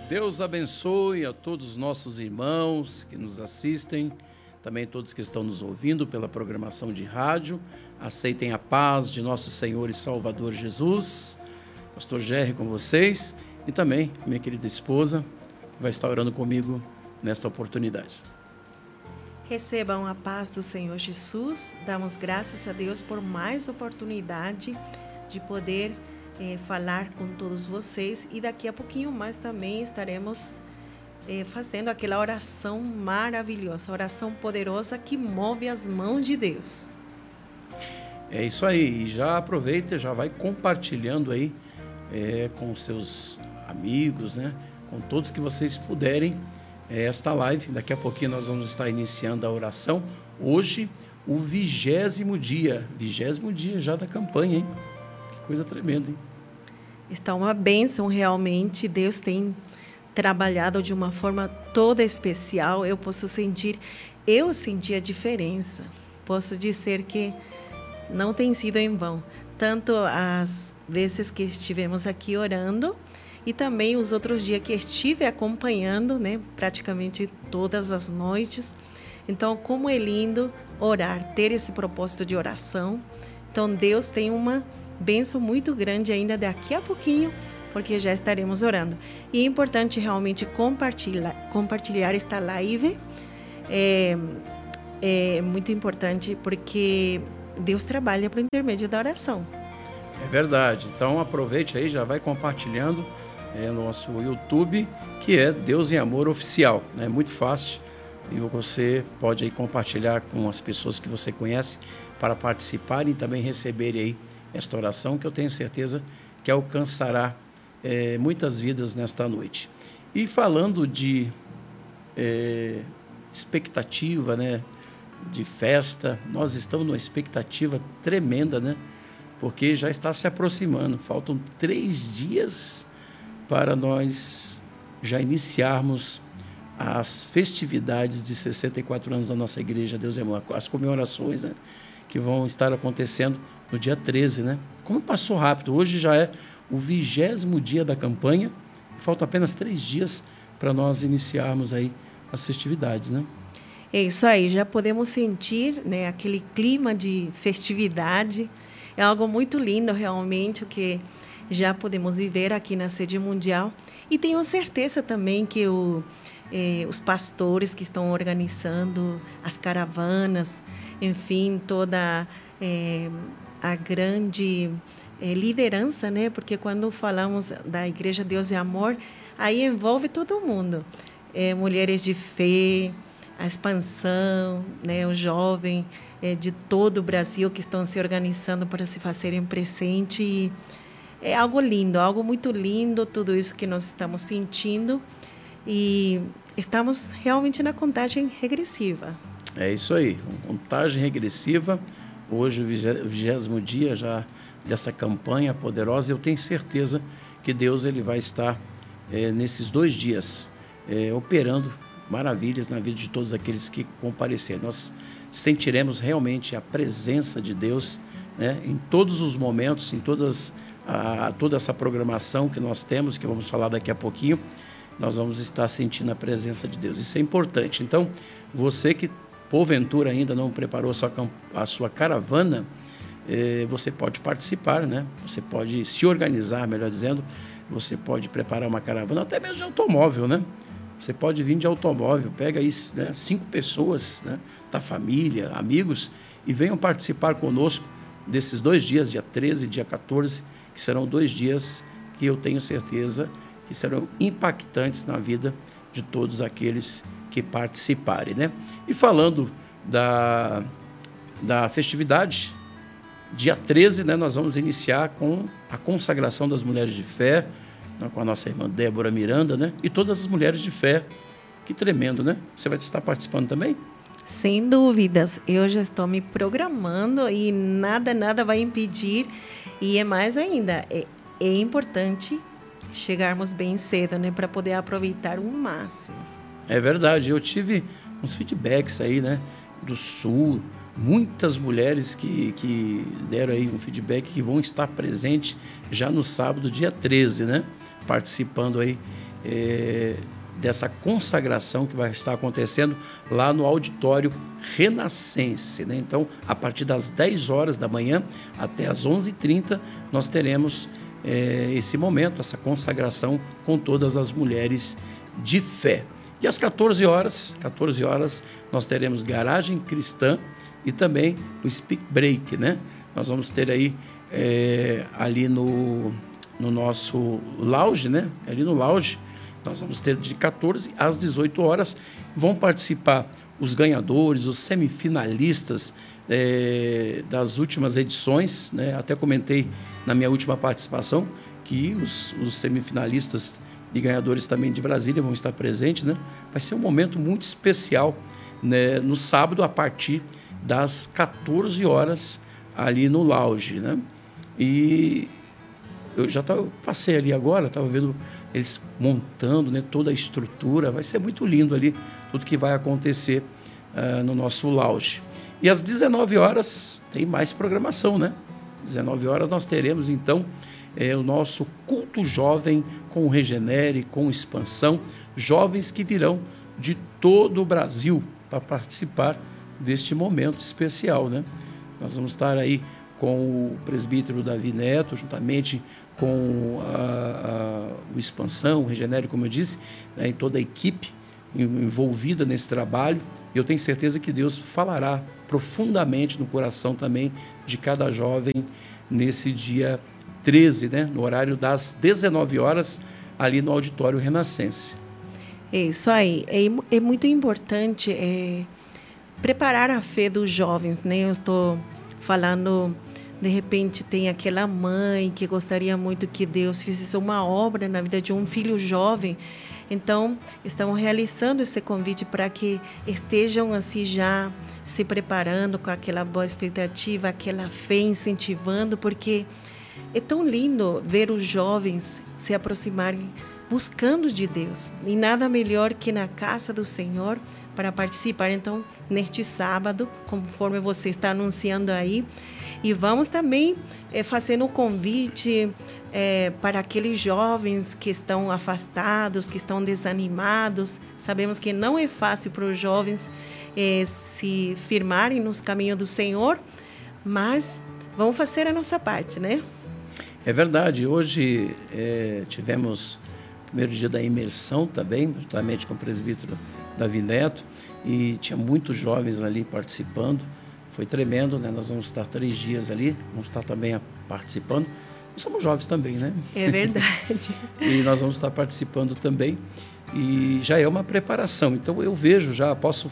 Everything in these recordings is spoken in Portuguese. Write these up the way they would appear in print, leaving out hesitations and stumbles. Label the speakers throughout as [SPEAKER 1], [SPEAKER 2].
[SPEAKER 1] Deus abençoe a todos os nossos irmãos que nos assistem, também todos que estão nos ouvindo pela programação de rádio. Aceitem a paz de nosso Senhor e Salvador Jesus. Pastor Gerry com vocês e também minha querida esposa, que vai estar orando comigo nesta oportunidade.
[SPEAKER 2] Recebam a paz do Senhor Jesus. Damos graças a Deus por mais oportunidade de poder falar com todos vocês, e daqui a pouquinho mais também estaremos fazendo aquela oração maravilhosa, oração poderosa que move as mãos de Deus.
[SPEAKER 1] É isso aí, e já aproveita, já vai compartilhando aí com seus amigos, né? Com todos que vocês puderem esta live. Daqui a pouquinho nós vamos estar iniciando a oração. Hoje, o 20º dia já da campanha, hein? Coisa tremenda, hein?
[SPEAKER 2] Está uma bênção realmente. Deus tem trabalhado de uma forma toda especial. Eu senti a diferença. Posso dizer que não tem sido em vão. Tanto as vezes que estivemos aqui orando e também os outros dias que estive acompanhando, né, praticamente todas as noites. Então, como é lindo orar, ter esse propósito de oração. Então, Deus tem uma bênção muito grande ainda daqui a pouquinho, porque já estaremos orando. E é importante realmente compartilhar esta live. É muito importante porque Deus trabalha por intermédio da oração.
[SPEAKER 1] É verdade. Então aproveite aí, já vai compartilhando no nosso YouTube, que é Deus em Amor Oficial. É muito fácil e você pode aí compartilhar com as pessoas que você conhece para participarem e também receberem aí esta oração, que eu tenho certeza que alcançará muitas vidas nesta noite. E falando de expectativa, né, de festa, nós estamos numa expectativa tremenda, né, porque já está se aproximando. Faltam 3 dias para nós já iniciarmos as festividades de 64 anos da nossa igreja, Deus é Amor, as comemorações, né, que vão estar acontecendo no dia 13, né? Como passou rápido, hoje já é o 20º dia da campanha, faltam apenas 3 dias para nós iniciarmos aí as festividades, né?
[SPEAKER 2] É isso aí, já podemos sentir, né, aquele clima de festividade. É algo muito lindo realmente, o que já podemos viver aqui na sede mundial. E tenho certeza também que os pastores que estão organizando as caravanas, enfim, toda a grande liderança, né? Porque quando falamos da Igreja Deus é Amor, aí envolve todo mundo. Mulheres de fé, a expansão, né? O jovem de todo o Brasil que estão se organizando para se fazerem presente. E é algo lindo, algo muito lindo, tudo isso que nós estamos sentindo. E estamos realmente na contagem regressiva.
[SPEAKER 1] É isso aí, contagem regressiva. Hoje, o 20º dia já dessa campanha poderosa. Eu tenho certeza que Deus ele vai estar nesses 2 dias operando maravilhas na vida de todos aqueles que comparecerem. Nós sentiremos realmente a presença de Deus, né, em todos os momentos, em toda essa programação que nós temos, que vamos falar daqui a pouquinho. Nós vamos estar sentindo a presença de Deus. Isso é importante. Então, você que porventura ainda não preparou a sua caravana, você pode participar, né? Você pode se organizar, melhor dizendo. Você pode preparar uma caravana, até mesmo de automóvel, né? Você pode vir de automóvel, pega aí, né, 5 pessoas, né, da família, amigos, e venham participar conosco desses 2 dias, dia 13 e dia 14, que serão 2 dias que eu tenho certeza que serão impactantes na vida de todos aqueles que participarem, né? E falando da festividade, dia 13, né, nós vamos iniciar com a consagração das mulheres de fé, com a nossa irmã Débora Miranda, né? E todas as mulheres de fé. Que tremendo, né? Você vai estar participando também?
[SPEAKER 2] Sem dúvidas, eu já estou me programando e nada vai impedir. E é mais ainda, é importante chegarmos bem cedo, né, para poder aproveitar o máximo.
[SPEAKER 1] É verdade, eu tive uns feedbacks aí, né, do Sul, muitas mulheres que deram aí um feedback que vão estar presentes já no sábado, dia 13, né, participando aí dessa consagração que vai estar acontecendo lá no Auditório Renascense, né? Então, a partir das 10 horas da manhã até as 11h30, nós teremos esse momento, essa consagração com todas as mulheres de fé. E às 14 horas, nós teremos Garagem Cristã e também o Speak Break, né? Nós vamos ter aí ali no nosso lounge, né? Ali no lounge, nós vamos ter de 14 às 18 horas. Vão participar os ganhadores, os semifinalistas das últimas edições, né? Até comentei na minha última participação que os semifinalistas e ganhadores também de Brasília vão estar presentes, né? Vai ser um momento muito especial, né? No sábado, a partir das 14 horas, ali no lounge, né? E eu passei ali agora, estava vendo eles montando, né, toda a estrutura. Vai ser muito lindo ali, tudo que vai acontecer no nosso lounge. E às 19 horas tem mais programação, né? 19 horas nós teremos, então, o nosso culto jovem com o Regenere, com expansão. Jovens que virão de todo o Brasil para participar deste momento especial, né? Nós vamos estar aí com o presbítero Davi Neto, juntamente com o Expansão, o Regenere, como eu disse, né, e toda a equipe envolvida nesse trabalho. E eu tenho certeza que Deus falará profundamente no coração também de cada jovem nesse dia 13, né, no horário das 19 horas, ali no Auditório Renascense.
[SPEAKER 2] É isso aí. É muito importante preparar a fé dos jovens, né? Eu estou falando, de repente tem aquela mãe que gostaria muito que Deus fizesse uma obra na vida de um filho jovem. Então, estamos realizando esse convite para que estejam assim já se preparando com aquela boa expectativa, aquela fé, incentivando, porque é tão lindo ver os jovens se aproximarem buscando de Deus. E nada melhor que na casa do Senhor para participar. Então, neste sábado, conforme você está anunciando aí, e vamos também fazendo um convite para aqueles jovens que estão afastados, que estão desanimados. Sabemos que não é fácil para os jovens se firmarem nos caminhos do Senhor, mas vamos fazer a nossa parte, né?
[SPEAKER 1] É verdade. Hoje tivemos o primeiro dia da imersão também, juntamente com o presbítero Davi Neto, e tinha muitos jovens ali participando. Foi tremendo, né? Nós vamos estar 3 dias ali, vamos estar também participando. Nós somos jovens também, né?
[SPEAKER 2] É verdade.
[SPEAKER 1] E nós vamos estar participando também. E já é uma preparação. Então eu vejo, já posso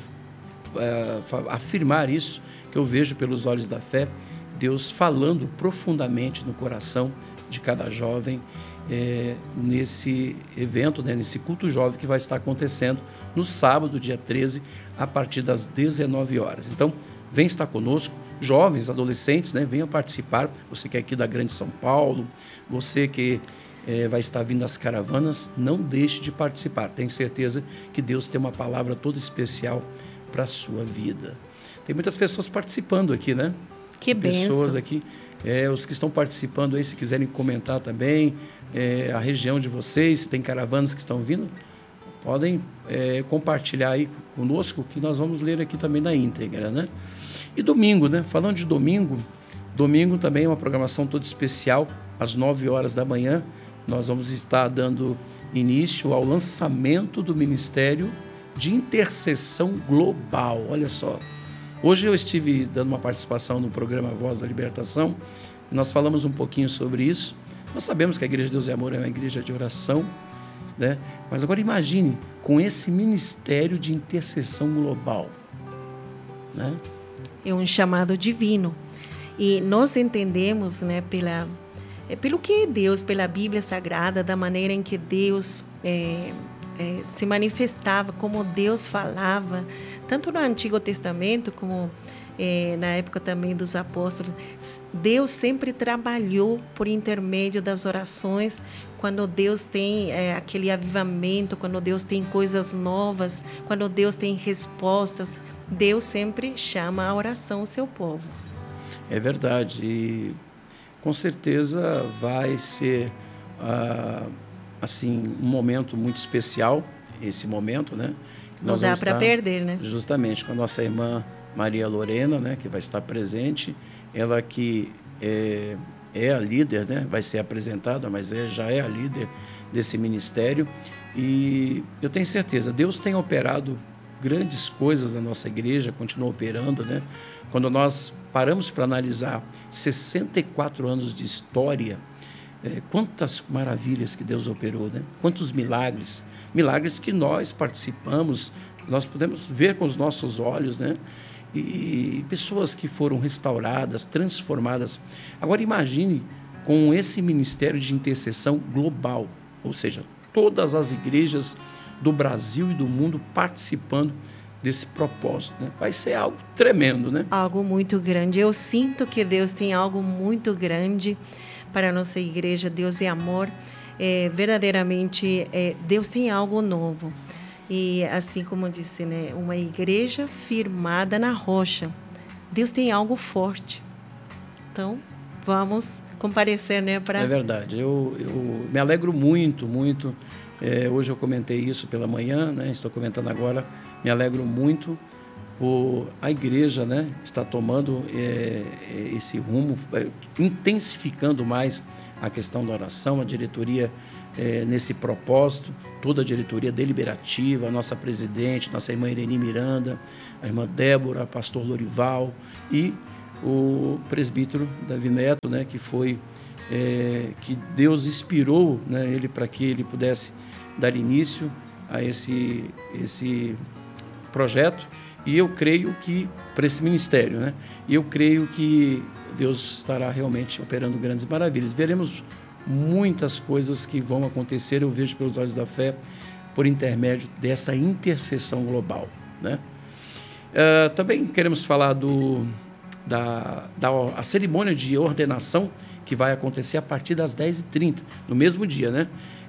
[SPEAKER 1] afirmar isso, que eu vejo pelos olhos da fé, Deus falando profundamente no coração de cada jovem nesse evento, né? Nesse culto jovem que vai estar acontecendo no sábado, dia 13, a partir das 19 horas. Então, vem estar conosco, jovens, adolescentes, né? Venham participar. Você que é aqui da Grande São Paulo, você que vai estar vindo das caravanas, não deixe de participar. Tenho certeza que Deus tem uma palavra toda especial para a sua vida. Tem muitas pessoas participando aqui, né?
[SPEAKER 2] Que bênção.
[SPEAKER 1] Pessoas aqui, os que estão participando aí, se quiserem comentar também, a região de vocês, se tem caravanas que estão vindo, podem compartilhar aí conosco, que nós vamos ler aqui também na íntegra, né? E domingo, né? Falando de domingo também é uma programação toda especial. Às 9 horas da manhã, nós vamos estar dando início ao lançamento do Ministério de Intercessão Global. Olha só, hoje eu estive dando uma participação no programa Voz da Libertação, e nós falamos um pouquinho sobre isso. Nós sabemos que a Igreja de Deus e Amor é uma igreja de oração, né? Mas agora imagine com esse Ministério de Intercessão Global, né?
[SPEAKER 2] É um chamado divino. E nós entendemos, né, pelo que é Deus, pela Bíblia Sagrada, da maneira em que Deus se manifestava, como Deus falava, tanto no Antigo Testamento como na época também dos apóstolos. Deus sempre trabalhou por intermédio das orações, quando Deus tem aquele avivamento, quando Deus tem coisas novas, quando Deus tem respostas, Deus sempre chama a oração o seu povo.
[SPEAKER 1] É verdade, e com certeza vai ser assim, um momento muito especial, esse momento, né?
[SPEAKER 2] Não dá para perder, né?
[SPEAKER 1] Justamente com a nossa irmã Maria Lorena, né? Que vai estar presente. Ela que é a líder, né? Vai ser apresentada, mas já é a líder desse ministério. E eu tenho certeza, Deus tem operado grandes coisas na nossa igreja, continua operando, né? Quando nós paramos para analisar 64 anos de história, quantas maravilhas que Deus operou, né? Quantos milagres, milagres que nós participamos, nós podemos ver com os nossos olhos, né? E pessoas que foram restauradas, transformadas. Agora imagine com esse ministério de intercessão global, ou seja, todas as igrejas do Brasil e do mundo participando desse propósito, né? Vai ser algo tremendo, né?
[SPEAKER 2] Algo muito grande. Eu sinto que Deus tem algo muito grande para a nossa igreja. Deus é amor. Verdadeiramente, Deus tem algo novo. E assim como eu disse, né? Uma igreja firmada na rocha. Deus tem algo forte. Então, vamos comparecer, né?
[SPEAKER 1] É verdade. Eu me alegro muito, muito. Hoje eu comentei isso pela manhã, né? Estou comentando agora. Me alegro muito por a igreja, né? Estar tomando esse rumo, intensificando mais a questão da oração, a diretoria nesse propósito, toda a diretoria deliberativa, a nossa presidente, nossa irmã Irene Miranda, a irmã Débora, pastor Lorival e o presbítero Davi Neto, né? Que foi que Deus inspirou, né? Ele para que ele pudesse dar início a esse projeto, e eu creio que, para esse ministério, né? E eu creio que Deus estará realmente operando grandes maravilhas. Veremos muitas coisas que vão acontecer, eu vejo pelos olhos da fé, por intermédio dessa intercessão global, né? Também queremos falar a cerimônia de ordenação, que vai acontecer a partir das 10h30, no mesmo dia, né?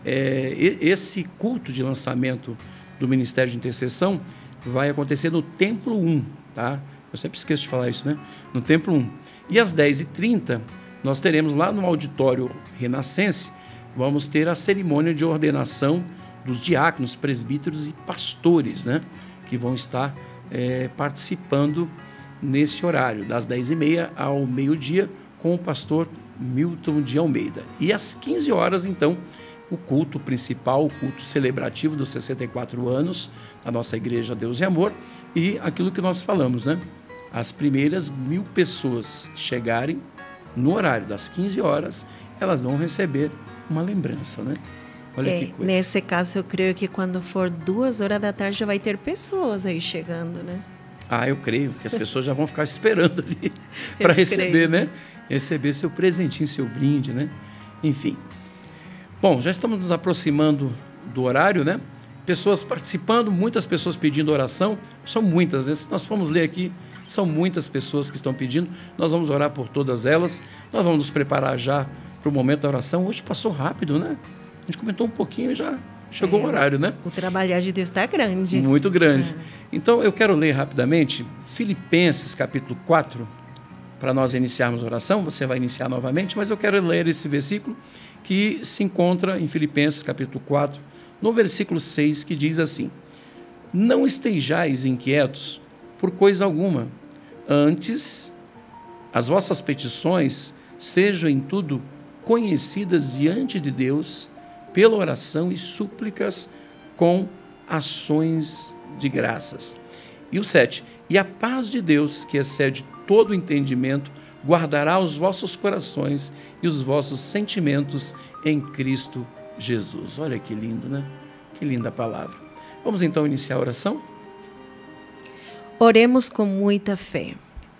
[SPEAKER 1] Esse culto de lançamento do Ministério de Intercessão vai acontecer no Templo 1, tá? Eu sempre esqueço de falar isso, né? No Templo 1. E às 10h30, nós teremos lá no Auditório Renascense, vamos ter a cerimônia de ordenação dos diáconos, presbíteros e pastores, né? Que vão estar participando nesse horário, das 10h30 ao meio-dia, com o pastor Milton de Almeida. E às 15 horas, então, o culto principal, o culto celebrativo dos 64 anos da nossa Igreja Deus e Amor, e aquilo que nós falamos, né? As primeiras 1000 pessoas chegarem no horário das 15 horas, elas vão receber uma lembrança, né? Olha que coisa.
[SPEAKER 2] Nesse caso, eu creio que quando for 2h da tarde já vai ter pessoas aí chegando, né?
[SPEAKER 1] Eu creio que as pessoas já vão ficar esperando ali para receber, né? Receber seu presentinho, seu brinde, né? Enfim. Bom, já estamos nos aproximando do horário, né? Pessoas participando, muitas pessoas pedindo oração, são muitas. Se nós formos ler aqui, são muitas pessoas que estão pedindo. Nós vamos orar por todas elas. Nós vamos nos preparar já para o momento da oração. Hoje passou rápido, né? A gente comentou um pouquinho e já chegou o horário, né?
[SPEAKER 2] O trabalhar de Deus está grande.
[SPEAKER 1] Muito grande. Então, eu quero ler rapidamente Filipenses, capítulo 4, para nós iniciarmos a oração. Você vai iniciar novamente, mas eu quero ler esse versículo que se encontra em Filipenses, capítulo 4, no versículo 6, que diz assim: não estejais inquietos por coisa alguma, antes as vossas petições sejam em tudo conhecidas diante de Deus pela oração e súplicas com ações de graças. E o 7, e a paz de Deus, que excede todo entendimento, guardará os vossos corações e os vossos sentimentos em Cristo Jesus. Olha que lindo, né? Que linda palavra. Vamos então iniciar a oração?
[SPEAKER 2] Oremos com muita fé.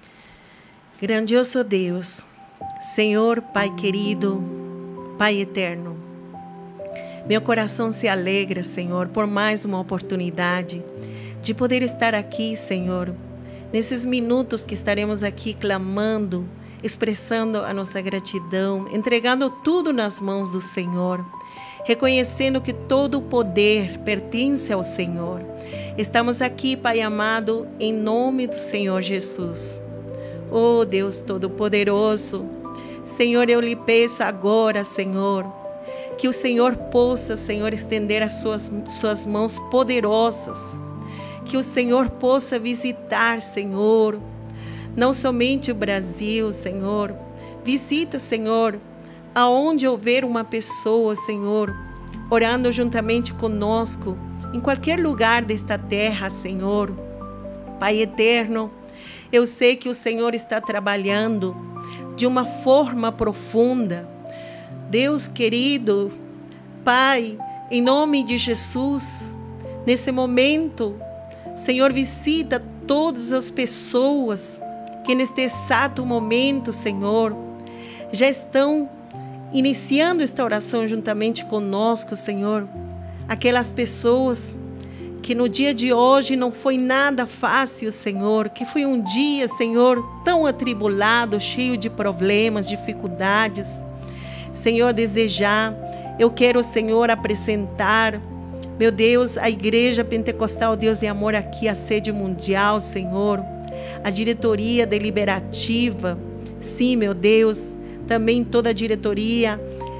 [SPEAKER 2] Grandioso Deus, Senhor, Pai querido, Pai eterno, meu coração se alegra, Senhor, por mais uma oportunidade de poder estar aqui, Senhor, nesses minutos que estaremos aqui clamando, expressando a nossa gratidão, entregando tudo nas mãos do Senhor, reconhecendo que todo o poder pertence ao Senhor. Estamos aqui, Pai amado, em nome do Senhor Jesus. Oh Deus Todo-Poderoso, Senhor, eu lhe peço agora, Senhor, Que o Senhor possa, Senhor, estender as suas mãos poderosas. Que o Senhor possa visitar, Senhor, não somente o Brasil, Senhor. Visita, Senhor, aonde houver uma pessoa, Senhor, orando juntamente conosco, em qualquer lugar desta terra, Senhor. Pai eterno, eu sei que o Senhor está trabalhando de uma forma profunda. Deus querido, Pai, em nome de Jesus, nesse momento, Senhor, visita todas as pessoas que neste exato momento, Senhor, já estão iniciando esta oração juntamente conosco, Senhor. Aquelas pessoas que no dia de hoje não foi nada fácil, Senhor, que foi um dia, Senhor, tão atribulado, cheio de problemas, dificuldades. Senhor, desde já, eu quero, Senhor, apresentar, meu Deus, a Igreja Pentecostal Deus e Amor aqui, a sede mundial, Senhor, a diretoria deliberativa, sim, meu Deus, também toda a diretoria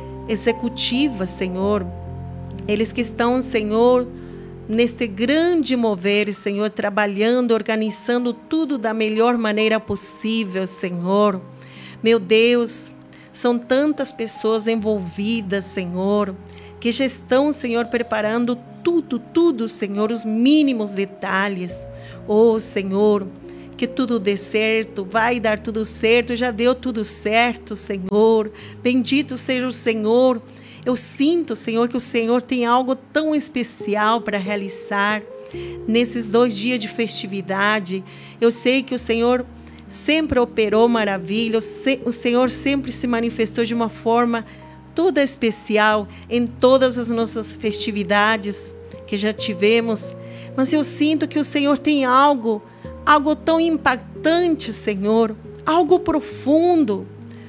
[SPEAKER 2] executiva, Senhor, eles que estão, Senhor, neste grande mover, Senhor, trabalhando, organizando tudo da melhor maneira possível, Senhor. Meu Deus, são tantas pessoas envolvidas, Senhor, que já estão, Senhor, preparando tudo, Senhor, os mínimos detalhes. Oh, Senhor, que tudo dê certo, vai dar tudo certo, já deu tudo certo, Senhor. Bendito seja o Senhor. Eu sinto, Senhor, que o Senhor tem algo tão especial para realizar nesses 2 dias de festividade. Eu sei que o Senhor sempre operou maravilha, o Senhor sempre se manifestou de uma forma toda especial em todas as nossas festividades que já tivemos. Mas eu sinto que o Senhor tem algo tão impactante, Senhor, algo profundo.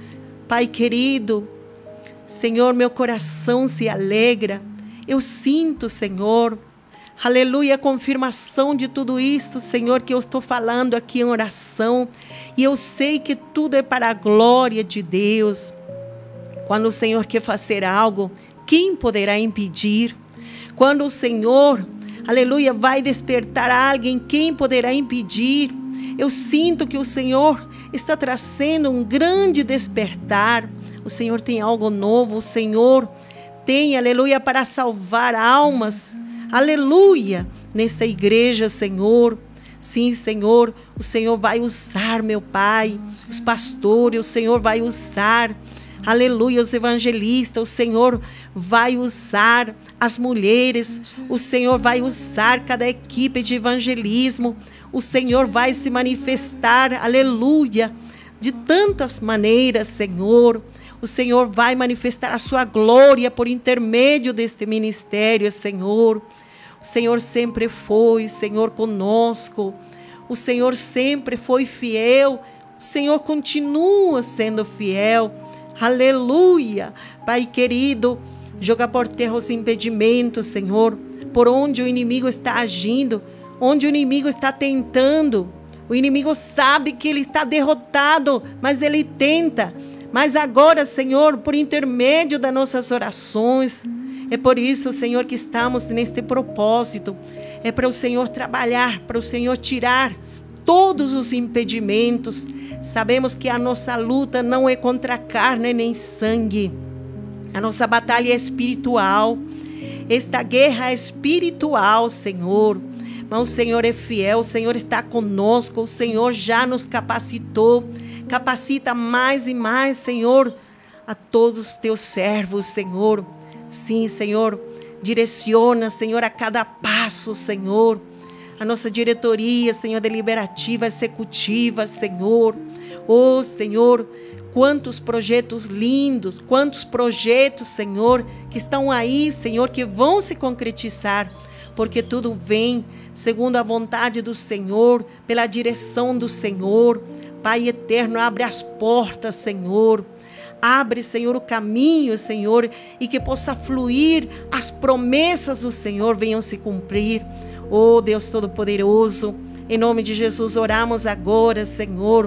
[SPEAKER 2] Pai querido, Senhor, meu coração se alegra. Eu sinto, Senhor, aleluia, a confirmação de tudo isto, Senhor, que eu estou falando aqui em oração. E eu sei que tudo é para a glória de Deus. Quando o Senhor quer fazer algo, quem poderá impedir? Quando o Senhor, aleluia, vai despertar alguém, quem poderá impedir? Eu sinto que o Senhor está trazendo um grande despertar. O Senhor tem algo novo, o Senhor tem, aleluia, para salvar almas, aleluia, nesta igreja, Senhor. Sim, Senhor, o Senhor vai usar, meu Pai, os pastores, o Senhor vai usar, aleluia, os evangelistas, o Senhor vai usar as mulheres, o Senhor vai usar cada equipe de evangelismo, o Senhor vai se manifestar, aleluia, de tantas maneiras, Senhor. O Senhor vai manifestar a sua glória por intermédio deste ministério, Senhor. O Senhor sempre foi, Senhor, conosco. O Senhor sempre foi fiel. O Senhor continua sendo fiel. Aleluia. Pai querido, joga por terra os impedimentos, Senhor, por onde o inimigo está agindo, onde o inimigo está tentando. O inimigo sabe que ele está derrotado, mas ele tenta. Mas agora, Senhor, por intermédio das nossas orações, é por isso, Senhor, que estamos neste propósito. É para o Senhor trabalhar, para o Senhor tirar todos os impedimentos. Sabemos que a nossa luta não é contra carne nem sangue. A nossa batalha é espiritual. Esta guerra é espiritual, Senhor. Mas o Senhor é fiel, o Senhor está conosco, o Senhor já nos capacitou. Capacita mais e mais, Senhor, a todos os teus servos, Senhor. Sim, Senhor, direciona, Senhor, a cada passo, Senhor. A nossa diretoria, Senhor, deliberativa, executiva, Senhor. Oh, Senhor, quantos projetos lindos, quantos projetos, Senhor, que estão aí, Senhor, que vão se concretizar. Porque tudo vem segundo a vontade do Senhor, pela direção do Senhor. Pai eterno, abre as portas, Senhor. Abre, Senhor, o caminho, Senhor, e que possa fluir, as promessas do Senhor venham se cumprir. Oh, Deus Todo-Poderoso, em nome de Jesus, oramos agora, Senhor,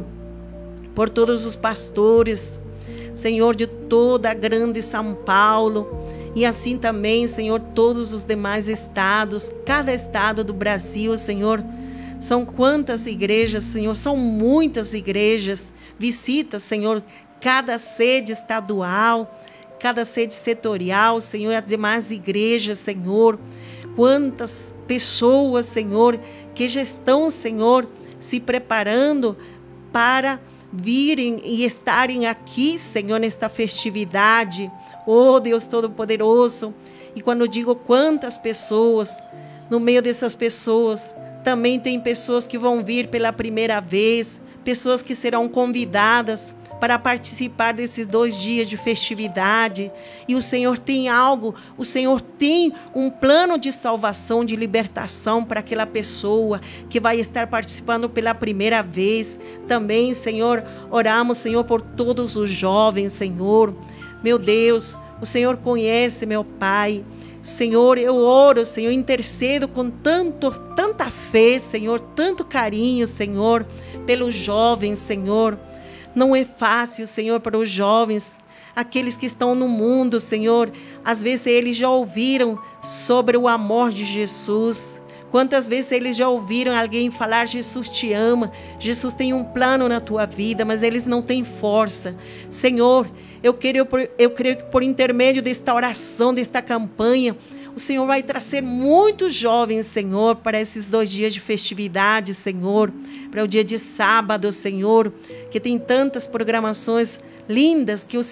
[SPEAKER 2] por todos os pastores, Senhor, de toda a grande São Paulo, E assim também, Senhor, todos os demais estados, cada estado do Brasil, Senhor. São quantas igrejas, Senhor, são muitas igrejas. Visita, Senhor, cada sede estadual, cada sede setorial, Senhor, e as demais igrejas, Senhor. Quantas pessoas, Senhor, que já estão, Senhor, se preparando para virem e estarem aqui, Senhor, nesta festividade. Oh, Deus Todo-Poderoso. E quando eu digo quantas pessoas, no meio dessas pessoas, também tem pessoas que vão vir pela primeira vez, pessoas que serão convidadas para participar desses 2 dias de festividade. E o Senhor tem algo, o Senhor tem um plano de salvação, de libertação para aquela pessoa que vai estar participando pela primeira vez. Também, Senhor, oramos, Senhor, por todos os jovens, Senhor. Meu Deus, o Senhor conhece, meu Pai. Senhor, eu oro, Senhor, intercedo com tanta fé, Senhor, tanto carinho, Senhor, pelos jovens, Senhor. Não é fácil, Senhor, para os jovens, aqueles que estão no mundo, Senhor. Às vezes eles já ouviram sobre o amor de Jesus. Quantas vezes eles já ouviram alguém falar: Jesus te ama, Jesus tem um plano na tua vida, mas eles não têm força. Senhor, eu creio que por intermédio desta oração, desta campanha, o Senhor vai trazer muitos jovens, Senhor, para esses 2 dias de festividade, Senhor, para o dia de sábado, Senhor, que tem tantas programações lindas que o